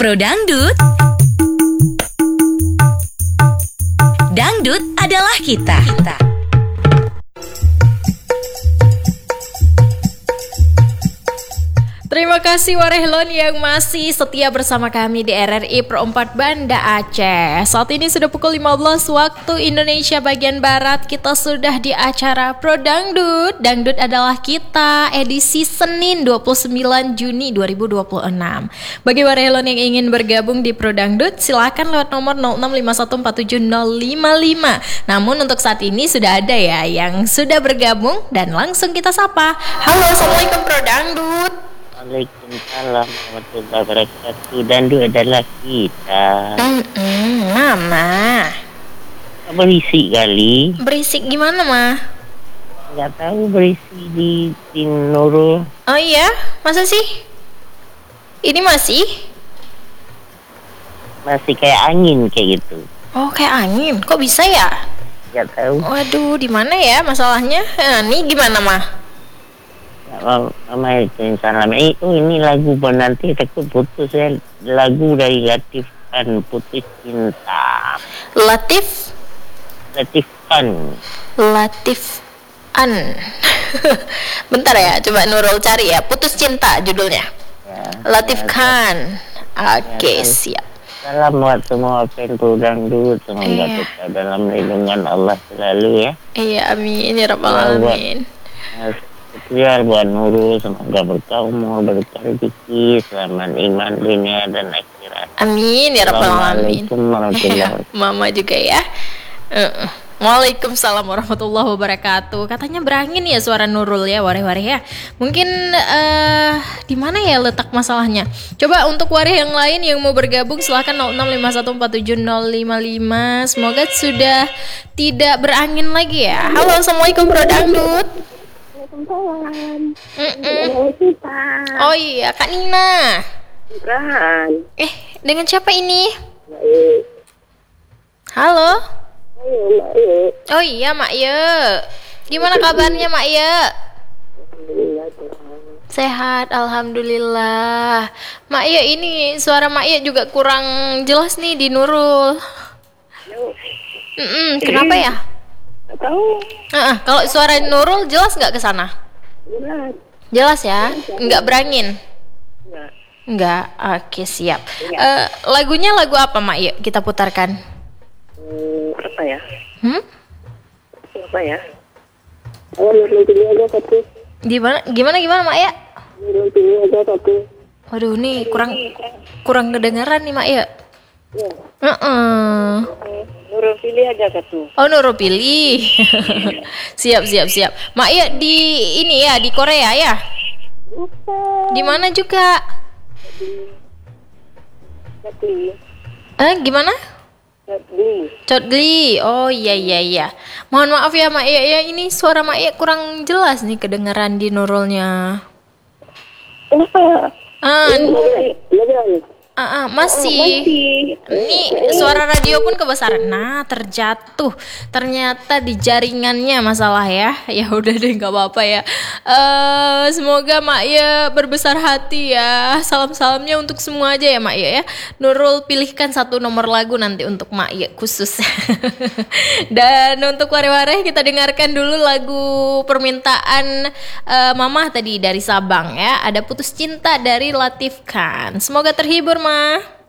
Pro Dangdut. Dangdut adalah kita. Terima kasih Warehlon yang masih setia bersama kami di RRI Pro 4 Banda Aceh. Saat ini sudah pukul 15 waktu Indonesia bagian Barat. Kita sudah di acara Pro Dangdut. Dangdut adalah kita, edisi Senin 29 Juni 2026. Bagi Warehlon yang ingin bergabung di Pro Dangdut, silakan lewat nomor 0651470055. Namun untuk saat ini sudah ada ya yang sudah bergabung dan langsung kita sapa. Halo, Assalamualaikum Pro Dangdut. Waalaikumsalam warahmatullahi wabarakatuh. Dangdut adalah kita. Mama Berisik kali. berisik gimana mah? Nggak tahu berisik di Nurul. Oh iya, masa sih? Ini masih Kayak angin kayak gitu. Oh, kayak angin. Kok bisa ya? Nggak tahu. Waduh, di mana ya masalahnya? Nih gimana mah? Mama itu salam. Ini lagu nanti takut putus ya. Lagu dari Latif Khan, Putus Cinta. Latif An. Bentar ya, coba Nurul cari ya. Putus Cinta judulnya. Ya, Latif Khan. Oke, kan. siap. Salam buat semua fans Pro Dangdut. Semoga Iya. kita dalam lindungan Allah selalu ya. Iya, amin ya rabbal Ya, buat- alamin. Sekian buat Nurul, semoga berkah umur, berkah rezeki, selamat iman dunia dan akhirat. Amin ya rabbal alamin. Assalamualaikum warahmatullahi wabarakatuh. Mama juga ya. Waalaikumsalam warahmatullahi wabarakatuh. Katanya berangin ya suara Nurul ya, wareh-wareh ya. Mungkin di mana ya letak masalahnya? Coba untuk wareh yang lain yang mau bergabung silahkan 0651470055. Semoga sudah tidak berangin lagi ya. Halo, assalamualaikum Bro Dangdut. Waalaikumsalam. Mm-mm. Oh iya, Kak Nina. Ibrahim. Dengan siapa ini? Baik. Halo. Baik. Oh iya, Mak Ye. Gimana kabarnya, Mak Ye? Alhamdulillah Tuhan. Sehat, alhamdulillah. Mak Ye, ini suara Mak Ye juga kurang jelas nih di Nurul. Kenapa ya? Tak tahu. Kalau suara Nurul jelas nggak ke sana? Jelas. Jelas ya? Nggak berangin? Enggak. Nggak. Oke, siap. Lagunya lagu apa, Mak Ye? Kita putarkan. Apa ya? Apa ya? Nurul pilih aja satu. Gimana, Mak Ye? Nurul pilih aja satu. Waduh, nih kurang kedengaran nih, Mak Ye. Ya. Nurul pilih aja satu. Oh, Nurul pilih. Siap. Mak Ye di ini ya, di Korea ya? Di mana juga? Jatli. Gimana? Jatli. Codli. Oh iya. Mohon maaf ya Mak Ye ya, ini suara Mak Ye kurang jelas nih kedengaran di Nurulnya. Kenapa? Masih. Ini suara radio pun kebesaran. Nah, terjatuh. Ternyata di jaringannya masalah ya. Ya udah deh, nggak apa-apa ya. Semoga Mak Ye berbesar hati ya. Salam-salamnya untuk semua aja ya Mak Ye ya. Nurul pilihkan satu nomor lagu nanti untuk Mak Ye khusus. Dan untuk wareh-wareh kita dengarkan dulu lagu permintaan Mama tadi dari Sabang ya. Ada Putus Cinta dari Latif Khan. Semoga terhibur, Ma.